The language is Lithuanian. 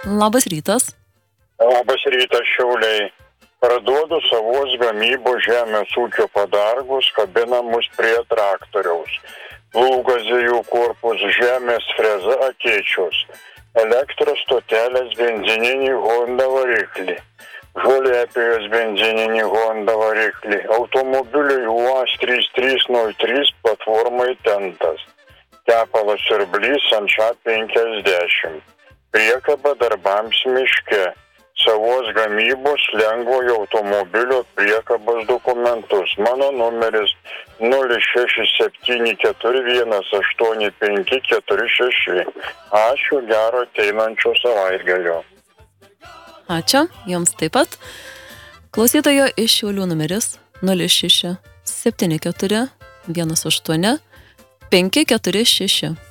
Labas rytas. Labas rytas, Šiauliai. Parduodu savos gamybos žemės ūkio padargus, kabinamus prie traktoriaus. Plūgas 2 korpus, žemės freza akėčios, elektros stotelės benzininį Honda variklį, žolėpėjos benzininį Honda variklį, automobiliui UAZ 3303 platformai tentas, tepalas siurblys Sanča 50, priekaba darbams miške, savos gamybos lengvojo automobilio priekabos dokumentus. Mano numeris 0674185546. Ačiū, gero ateinančio savaitgalio. Ačiū, jums taip pat. Klausytojo iš Šiaulių numeris 0674185546.